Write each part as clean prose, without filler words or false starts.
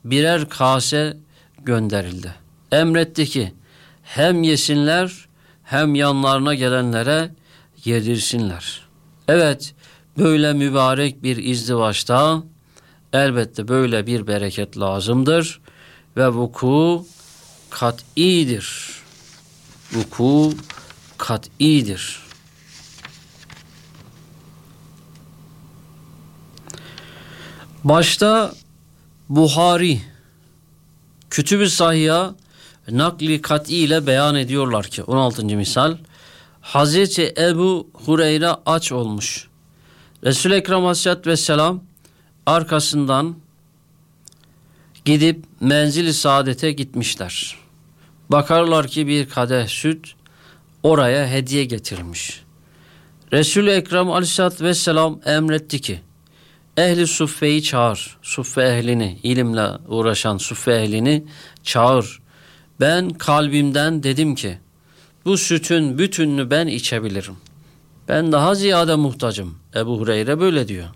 birer kase gönderildi. Emretti ki hem yesinler hem yanlarına gelenlere yedirsinler. Evet, böyle mübarek bir izdivaçta elbette böyle bir bereket lazımdır ve vuku kat'idir. Vuku kat'idir. Başta Buhari Kütüb-i Sahih'a nakli kat'i ile beyan ediyorlar ki 16. misal Hazreti Ebu Hureyre aç olmuş. Resul-i Ekrem Aleyhisselatü Vesselam arkasından gidip menzil-i saadete gitmişler. Bakarlar ki bir kadeh süt oraya hediye getirilmiş. Resul-i Ekrem Aleyhisselatü Vesselam emretti ki ehli suffeyi çağır. Suffe ehlini, ilimle uğraşan suffe ehlini çağır. Ben kalbimden dedim ki bu sütün bütününü ben içebilirim. Ben daha ziyade muhtacım. Ebu Hureyre böyle diyor.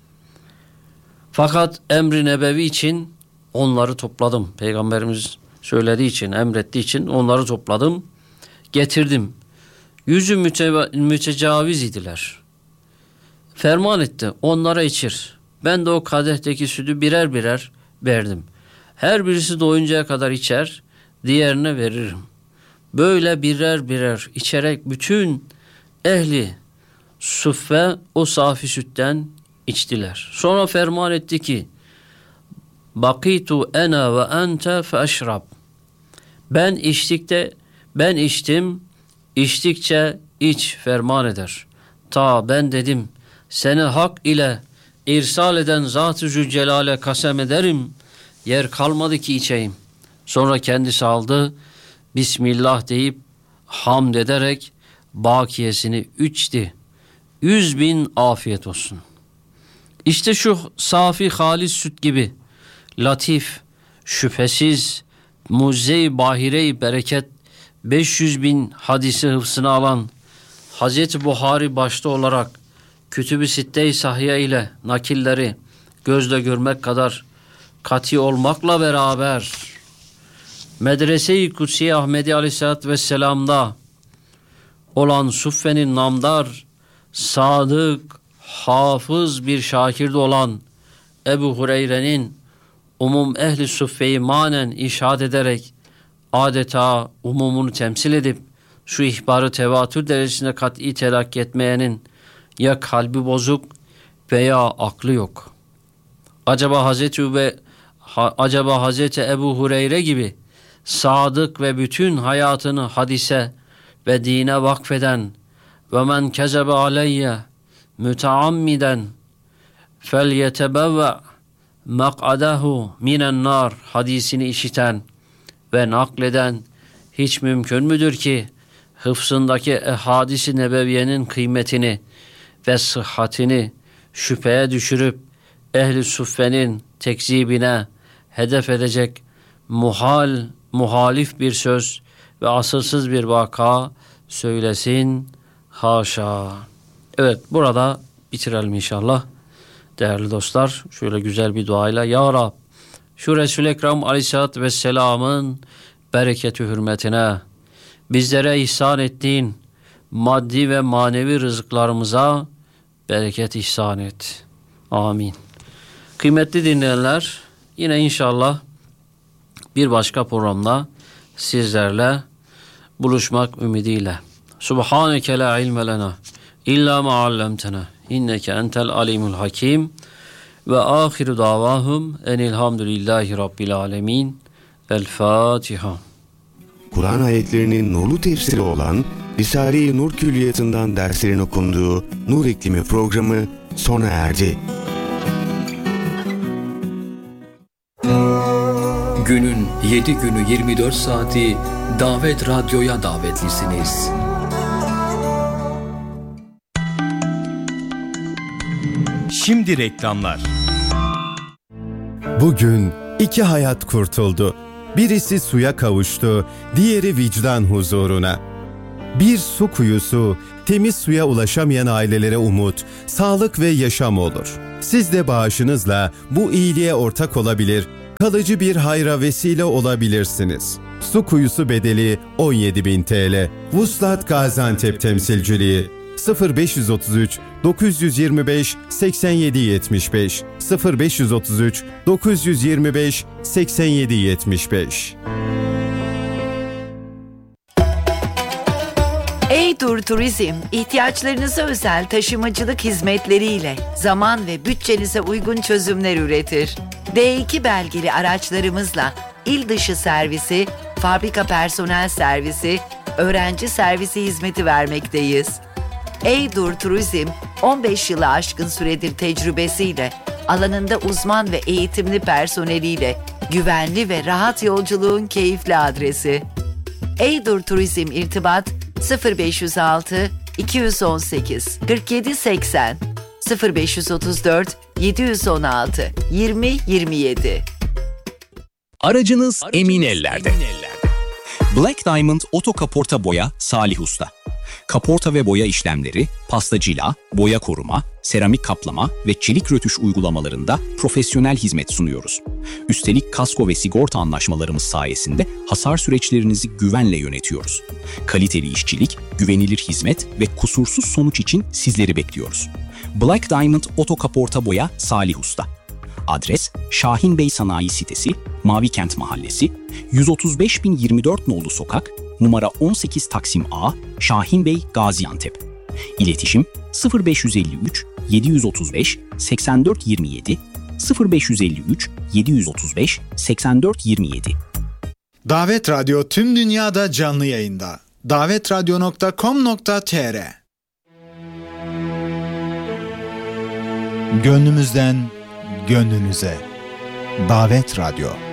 Fakat emri nebevi için onları topladım. Peygamberimiz söylediği için, emrettiği için onları topladım, getirdim. Yüzü mütecaviz idiler. Ferman etti, onlara içir. Ben de o kadehteki sütü birer birer verdim. Her birisi doyuncaya kadar içer, diğerine veririm. Böyle birer birer içerek bütün ehli suffe o safi sütten içtiler. Sonra ferman etti ki bakitu ena ve ente fe eşrab. Ben içtim, içtikçe iç ferman eder. Ta ben dedim seni hak ile irsal eden Zat-ı Zülcelal'e kasem ederim, yer kalmadı ki içeyim. Sonra kendisi aldı, Bismillah deyip hamd ederek bakiyesini içti. 100.000 afiyet olsun. İşte şu safi halis süt gibi latif, şüphesiz mucize-i bahire-i bereket 500.000 hadisi hıfzına alan Hazreti Buhari başta olarak Kütüb-i Sitte-i Sahiye ile nakilleri gözle görmek kadar kat'i olmakla beraber Medrese-i Kudsi Ahmedi Aleyhisselatü Vesselam'da olan suffenin namdar, sadık, hafız bir şakirde olan Ebu Hureyre'nin umum ehli suffeyi manen işaret ederek adeta umumunu temsil edip şu ihbarı tevatür derecesinde kat'i telakki etmeyenin ya kalbi bozuk veya aklı yok. Acaba Hazreti Ebu Hureyre gibi sadık ve bütün hayatını hadise ve dine vakfeden ve men kezebe aleyye müteammiden fel yetebevve mak'adahu minen nar hadisini işiten ve nakleden hiç mümkün müdür ki hıfzındaki hadis-i nebeviyenin kıymetini ve sıhhatini şüpheye düşürüp ehli suffenin tekzibine hedef edecek muhalif bir söz ve asılsız bir vaka söylesin? Haşa. Evet, burada bitirelim inşallah. Değerli dostlar, şöyle güzel bir duayla Ya Rab, şu Resul-i Ekrem Aleyhisselatü Vesselam'ın bereketi hürmetine bizlere ihsan ettiğin maddi ve manevi rızıklarımıza bereket ihsan et. Amin. Kıymetli dinleyenler, yine inşallah bir başka programda sizlerle buluşmak ümidiyle. Subhaneke la ilme lena illa ma allamtena inneke entel alimul hakim ve ahiru davahum enilhamdülillahi rabbil alemin. El Fatiha. Kur'an ayetlerinin nurlu tefsiri olan Risale-i Nur Külliyatı'ndan derslerin okunduğu Nur İklimi programı sona erdi. Günün 7 günü 24 saati Davet Radyo'ya davetlisiniz. Şimdi reklamlar. Bugün 2 hayat kurtuldu. Birisi suya kavuştu, diğeri vicdan huzuruna. Bir su kuyusu, temiz suya ulaşamayan ailelere umut, sağlık ve yaşam olur. Siz de bağışınızla bu iyiliğe ortak olabilir, Kalıcı bir hayra vesile olabilirsiniz. Su kuyusu bedeli 17.000 TL. Vuslat Gaziantep temsilciliği 0533 925 87 75 0533 925 87 75. Eydur Turizm, ihtiyaçlarınıza özel taşımacılık hizmetleriyle zaman ve bütçenize uygun çözümler üretir. D2 belgeli araçlarımızla il dışı servisi, fabrika personel servisi, öğrenci servisi hizmeti vermekteyiz. Eydur Turizm, 15 yılı aşkın süredir tecrübesiyle, alanında uzman ve eğitimli personeliyle güvenli ve rahat yolculuğun keyifli adresi. Eydur Turizm irtibat 0506 218 47 80 0534 716 20 27. Aracınız emin ellerde. Black Diamond Oto Kaporta Boya Salih Usta. Kaporta ve boya işlemleri, pastacıyla, boya koruma, seramik kaplama ve çelik rötuş uygulamalarında profesyonel hizmet sunuyoruz. Üstelik kasko ve sigorta anlaşmalarımız sayesinde hasar süreçlerinizi güvenle yönetiyoruz. Kaliteli işçilik, güvenilir hizmet ve kusursuz sonuç için sizleri bekliyoruz. Black Diamond Oto Kaporta Boya Salih Usta. Adres Şahin Bey Sanayi Sitesi, Mavikent Mahallesi, 135.024 nolu sokak, numara 18 Taksim A, Şahin Bey, Gaziantep. İletişim 0553 735 84 27 0553 735 84 27. Davet Radyo tüm dünyada canlı yayında. davetradyo.com.tr. Gönlümüzden gönlünüze. Davet Radyo.